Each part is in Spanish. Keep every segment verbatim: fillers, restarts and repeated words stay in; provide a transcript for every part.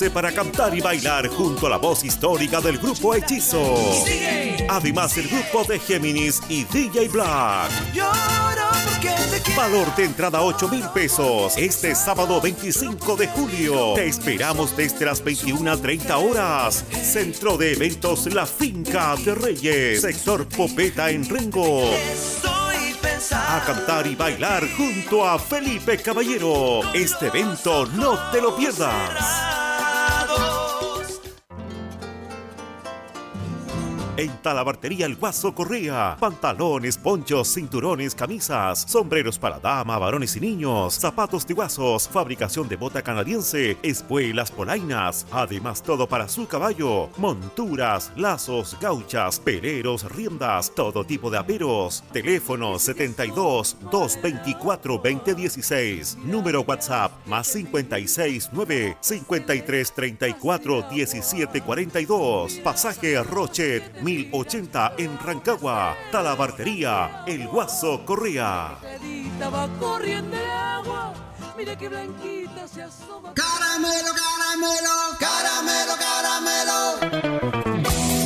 Para cantar y bailar junto a la voz histórica del grupo Hechizo. Además, el grupo de Géminis y D J Black. Valor de entrada ocho mil pesos. Este sábado veinticinco de julio. Te esperamos desde las veintiuna treinta horas. Centro de Eventos La Finca de Reyes. Sector Popeta en Rengo. A cantar y bailar junto a Felipe Caballero. Este evento no te lo pierdas. En Talabartería El Guaso Correa, pantalones, ponchos, cinturones, camisas, sombreros para dama, varones y niños, zapatos de guasos, fabricación de bota canadiense, espuelas, polainas, además todo para su caballo, monturas, lazos, gauchas, peleros, riendas, todo tipo de aperos. Teléfono setenta y dos, doscientos veinticuatro, veinte dieciséis, número WhatsApp más cincuenta y seis, nueve, cincuenta y tres, treinta y cuatro, diecisiete, cuarenta y dos, pasaje Rochet mil ochenta en Rancagua. Talabartería El Guaso Correa. Caramelo, caramelo, caramelo, caramelo.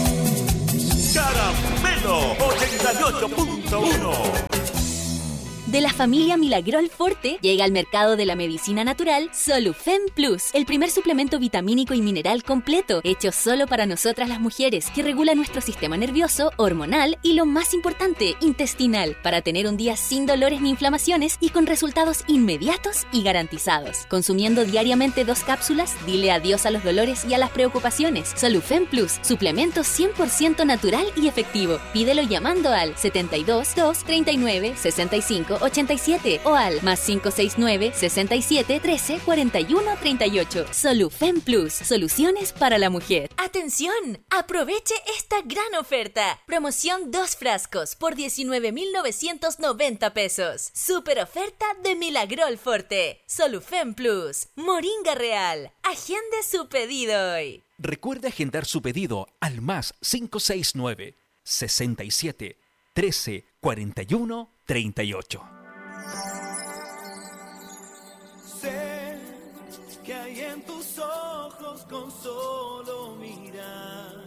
Caramelo ochenta y ocho punto uno. De la familia Milagrol Forte llega al mercado de la medicina natural Solufen Plus, el primer suplemento vitamínico y mineral completo hecho solo para nosotras las mujeres, que regula nuestro sistema nervioso, hormonal y, lo más importante, intestinal, para tener un día sin dolores ni inflamaciones y con resultados inmediatos y garantizados. Consumiendo diariamente dos cápsulas, dile adiós a los dolores y a las preocupaciones. Solufen Plus, suplemento cien por ciento natural y efectivo. Pídelo llamando al setenta y dos, dos, treinta y nueve, sesenta y cinco, ochenta y siete o al más cinco seis nueve, sesenta y siete, trece, cuarenta y uno, treinta y ocho. Solufen Plus, soluciones para la mujer. ¡Atención! Aproveche esta gran oferta. Promoción dos frascos por diecinueve mil novecientos noventa pesos. Super oferta de Milagrol Forte. Solufen Plus, Moringa Real. Agende su pedido hoy. Recuerde agendar su pedido al más cinco seis nueve, sesenta y siete, trece, cuarenta y uno, treinta y ocho. Sé que hay en tus ojos con solo mirar.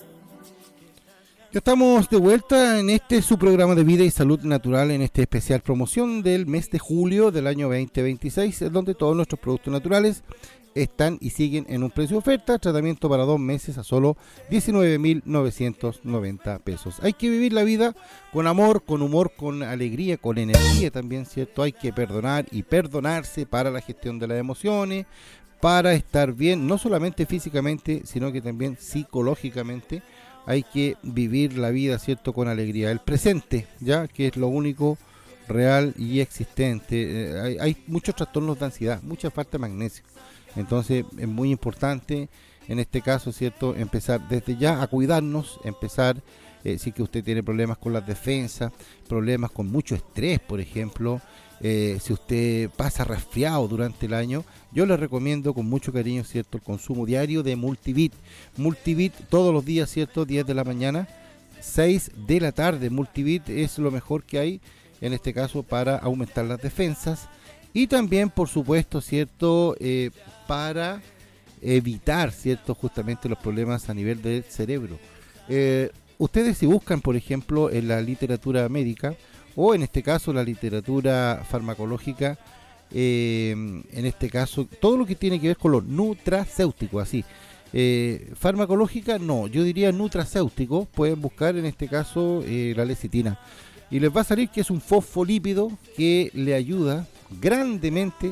Ya estamos de vuelta en este su programa de vida y salud natural, en este especial promoción del mes de julio del año veinte veintiséis, donde todos nuestros productos naturales están y siguen en un precio de oferta. Tratamiento para dos meses a solo diecinueve mil novecientos noventa pesos. Hay que vivir la vida con amor, con humor, con alegría, con energía también, ¿cierto? Hay que perdonar y perdonarse para la gestión de las emociones, para estar bien, no solamente físicamente, sino que también psicológicamente. Hay que vivir la vida, ¿cierto?, con alegría. El presente, ya, que es lo único real y existente. Eh, hay, hay muchos trastornos de ansiedad, mucha falta de magnesio. Entonces es muy importante en este caso, ¿cierto?, empezar desde ya a cuidarnos, empezar, eh, si que usted tiene problemas con las defensas, problemas con mucho estrés, por ejemplo, eh, si usted pasa resfriado durante el año, yo le recomiendo con mucho cariño, ¿cierto?, el consumo diario de Multivit. Multivit todos los días, ¿cierto?, diez de la mañana, seis de la tarde. Multivit es lo mejor que hay en este caso para aumentar las defensas. Y también, por supuesto, ¿cierto?, eh, para evitar, ¿cierto?, justamente los problemas a nivel del cerebro. Eh, ustedes si buscan, por ejemplo, en la literatura médica, o en este caso la literatura farmacológica, eh, en este caso, todo lo que tiene que ver con lo nutracéutico, así. Eh, farmacológica, no, yo diría nutracéutico. Pueden buscar en este caso eh, la lecitina. Y les va a salir que es un fosfolípido que le ayuda grandemente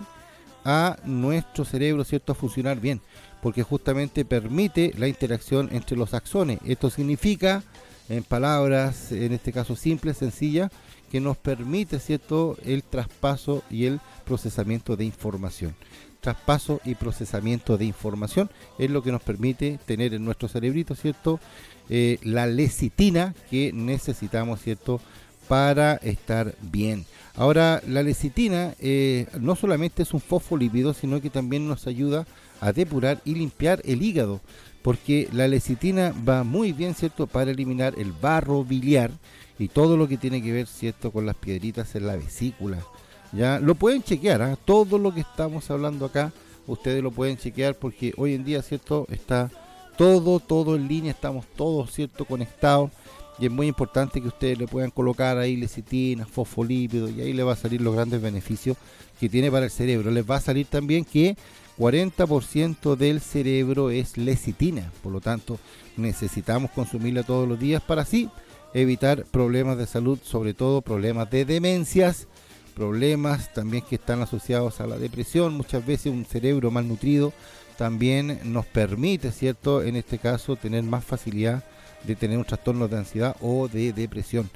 a nuestro cerebro, ¿cierto?, a funcionar bien, porque justamente permite la interacción entre los axones. Esto significa, en palabras, en este caso simples, sencillas, que nos permite, ¿cierto?, el traspaso y el procesamiento de información. Traspaso y procesamiento de información es lo que nos permite tener en nuestro cerebrito, ¿cierto?, eh, la lecitina que necesitamos, ¿cierto?, para estar bien. Ahora, la lecitina eh, no solamente es un fosfolípido, sino que también nos ayuda a depurar y limpiar el hígado, porque la lecitina va muy bien, ¿cierto?, para eliminar el barro biliar y todo lo que tiene que ver, ¿cierto?, con las piedritas en la vesícula. Ya lo pueden chequear, ¿eh? Todo lo que estamos hablando acá ustedes lo pueden chequear porque hoy en día, ¿cierto? Está todo, todo en línea, estamos todos, ¿cierto? Conectados. Y es muy importante que ustedes le puedan colocar ahí lecitina, fosfolípidos, y ahí le va a salir los grandes beneficios que tiene para el cerebro. Les va a salir también que cuarenta por ciento del cerebro es lecitina, por lo tanto necesitamos consumirla todos los días para así evitar problemas de salud, sobre todo problemas de demencias, problemas también que están asociados a la depresión. Muchas veces un cerebro malnutrido también nos permite, ¿cierto?, en este caso tener más facilidad de tener un trastorno de ansiedad o de depresión.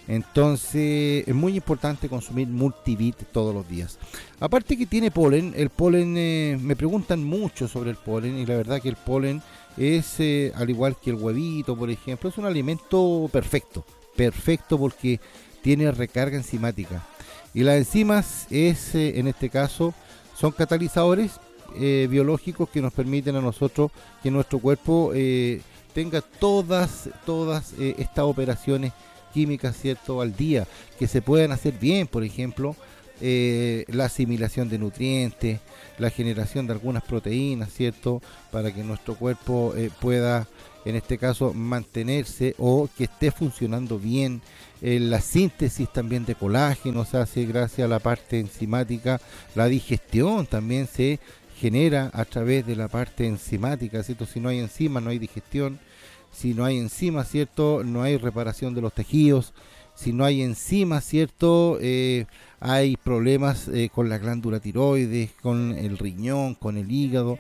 Entonces es muy importante consumir Multivit todos los días. Aparte que tiene polen, el polen, eh, me preguntan mucho sobre el polen, y la verdad que el polen es, eh, al igual que el huevito, por ejemplo, es un alimento perfecto, perfecto porque tiene recarga enzimática. Y las enzimas es, eh, en este caso, son catalizadores eh, biológicos que nos permiten a nosotros que nuestro cuerpo eh, tenga todas, todas eh, estas operaciones químicas, ¿cierto?, al día, que se puedan hacer bien. Por ejemplo, eh, la asimilación de nutrientes, la generación de algunas proteínas, ¿cierto?, para que nuestro cuerpo eh, pueda, en este caso, mantenerse o que esté funcionando bien. Eh, la síntesis también de colágeno se hace gracias a la parte enzimática. La digestión también se genera a través de la parte enzimática, ¿cierto? Si no hay enzimas, no hay digestión. Si no hay enzimas, ¿cierto?, no hay reparación de los tejidos. Si no hay enzimas, ¿cierto?, eh, hay problemas eh, con la glándula tiroides, con el riñón, con el hígado.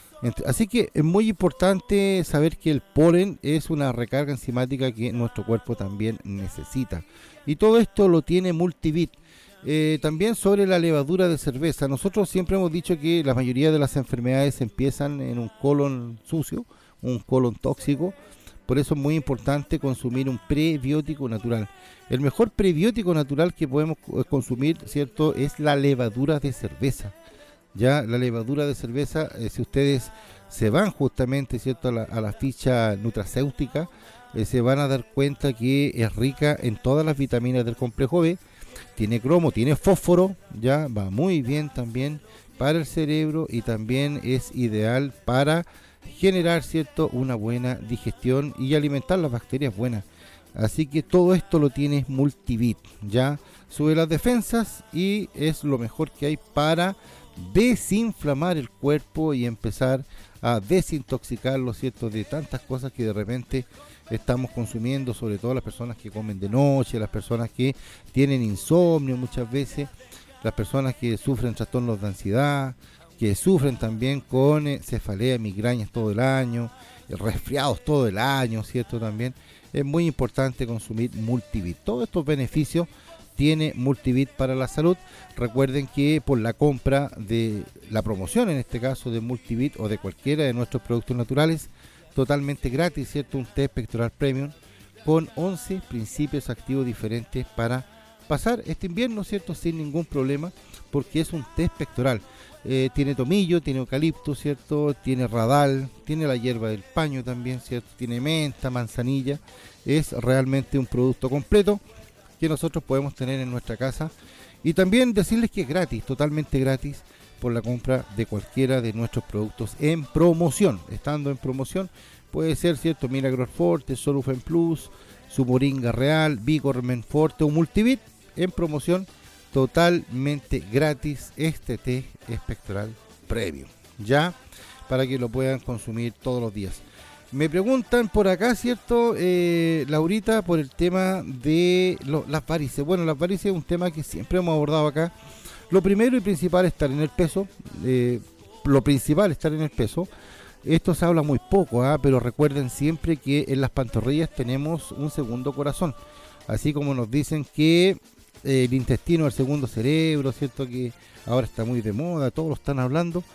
Así que es muy importante saber que el polen es una recarga enzimática que nuestro cuerpo también necesita. Y todo esto lo tiene Multivit. Eh, también sobre la levadura de cerveza. Nosotros siempre hemos dicho que la mayoría de las enfermedades empiezan en un colon sucio, un colon tóxico. Por eso es muy importante consumir un prebiótico natural. El mejor prebiótico natural que podemos consumir, ¿cierto?, es la levadura de cerveza. Ya la levadura de cerveza, eh, si ustedes se van justamente, ¿cierto?, a la, a la ficha nutracéutica, eh, se van a dar cuenta que es rica en todas las vitaminas del complejo B. Tiene cromo, tiene fósforo, ya va muy bien también para el cerebro y también es ideal para generar, ¿cierto?, una buena digestión y alimentar las bacterias buenas. Así que todo esto lo tiene Multivit, ya sube las defensas y es lo mejor que hay para desinflamar el cuerpo y empezar a desintoxicarlo, ¿cierto?, de tantas cosas que de repente estamos consumiendo, sobre todo las personas que comen de noche, las personas que tienen insomnio muchas veces, las personas que sufren trastornos de ansiedad, que sufren también con eh, cefalea, migrañas todo el año, eh, resfriados todo el año, ¿cierto? También es muy importante consumir Multivit. Todos estos beneficios tiene Multivit para la salud. Recuerden que por la compra de la promoción, en este caso de Multivit o de cualquiera de nuestros productos naturales, totalmente gratis, ¿cierto?, un test pectoral premium con once principios activos diferentes para pasar este invierno, ¿cierto?, sin ningún problema, porque es un test pectoral. Eh, tiene tomillo, tiene eucalipto, ¿cierto?, tiene radal, tiene la hierba del paño también, ¿cierto?, tiene menta, manzanilla. Es realmente un producto completo que nosotros podemos tener en nuestra casa. Y también decirles que es gratis, totalmente gratis, por la compra de cualquiera de nuestros productos en promoción. Estando en promoción, puede ser, ¿cierto?, Milagros Forte, Solufen Plus, su Moringa Real, Vigormen Forte o Multivit, en promoción, totalmente gratis, este té espectral premium, ya, para que lo puedan consumir todos los días. Me preguntan por acá, ¿cierto, eh, Laurita, por el tema de lo, las varices? Bueno, las varices es un tema que siempre hemos abordado acá. Lo primero y principal es estar en el peso, eh, lo principal es estar en el peso. Esto se habla muy poco, ¿eh? Pero recuerden siempre que en las pantorrillas tenemos un segundo corazón. Así como nos dicen que eh, el intestino es el segundo cerebro, ¿cierto?, que ahora está muy de moda, todos lo están hablando.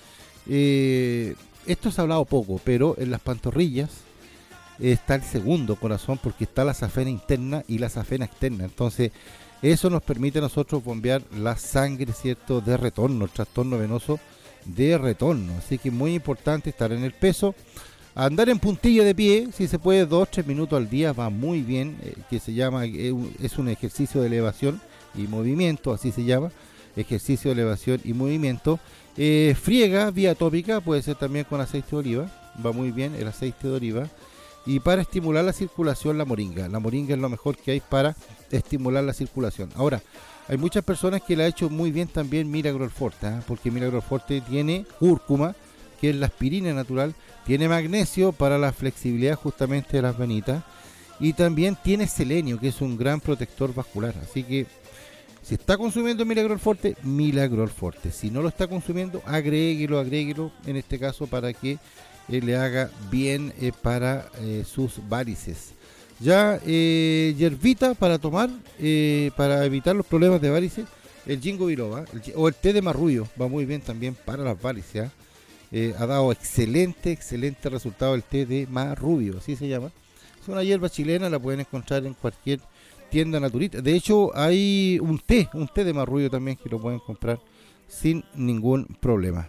Eh, esto se ha hablado poco, pero en las pantorrillas está el segundo corazón porque está la safena interna y la safena externa. Entonces, eso nos permite a nosotros bombear la sangre, ¿cierto?, de retorno, el trastorno venoso de retorno. Así que es muy importante estar en el peso. Andar en puntilla de pie, si se puede, dos, tres minutos al día, va muy bien, eh, que se llama, eh, es un ejercicio de elevación y movimiento, así se llama, ejercicio de elevación y movimiento. Eh, friega vía tópica, puede ser también con aceite de oliva, va muy bien el aceite de oliva. Y para estimular la circulación, la moringa. La moringa es lo mejor que hay para estimular la circulación. Ahora, hay muchas personas que le ha hecho muy bien también Miracle Forte, ¿eh? Porque Miracle Forte tiene cúrcuma, que es la aspirina natural, tiene magnesio para la flexibilidad justamente de las venitas, y también tiene selenio, que es un gran protector vascular. Así que si está consumiendo Miracle Forte, Miracle Forte. Si no lo está consumiendo, agréguelo, agréguelo, en este caso para que eh, le haga bien eh, para eh, sus varices. Ya eh, hierbita para tomar, eh, para evitar los problemas de varices, el ginkgo biloba el, o el té de marrullo, va muy bien también para las varices, ¿eh? Eh, ha dado excelente, excelente resultado el té de marrullo, así se llama. Es una hierba chilena, la pueden encontrar en cualquier tienda naturista. De hecho, hay un té, un té de marrullo también que lo pueden comprar sin ningún problema.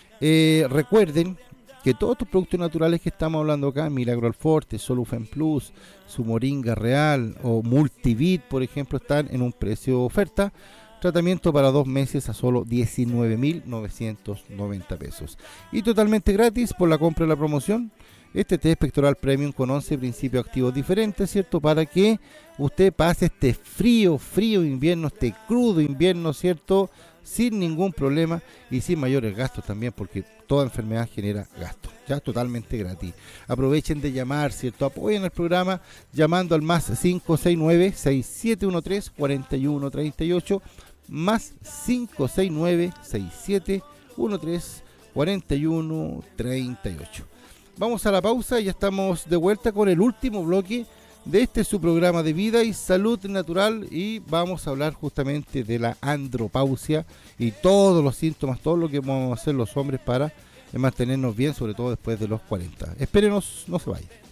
Eh, recuerden que todos estos productos naturales que estamos hablando acá, Miracle Forte, Solufen Plus, su Moringa Real o Multivit, por ejemplo, están en un precio de oferta. Tratamiento para dos meses a solo diecinueve mil novecientos noventa pesos. Y totalmente gratis por la compra de la promoción. Este té pectoral premium con once principios activos diferentes, ¿cierto? Para que usted pase este frío, frío invierno, este crudo invierno, ¿cierto? Sin ningún problema y sin mayores gastos también, porque toda enfermedad genera gastos. Ya totalmente gratis. Aprovechen de llamar, ¿cierto? Apoyen el programa llamando al más cinco seis nueve, seis siete uno tres, cuatro uno tres ocho, más cinco seis nueve, seis siete uno tres, cuatro uno tres ocho. Vamos a la pausa y ya estamos de vuelta con el último bloque de este su programa de vida y salud natural, y vamos a hablar justamente de la andropausia y todos los síntomas, todo lo que vamos a hacer los hombres para mantenernos bien, sobre todo después de los cuarenta. Espérenos, no se vayan.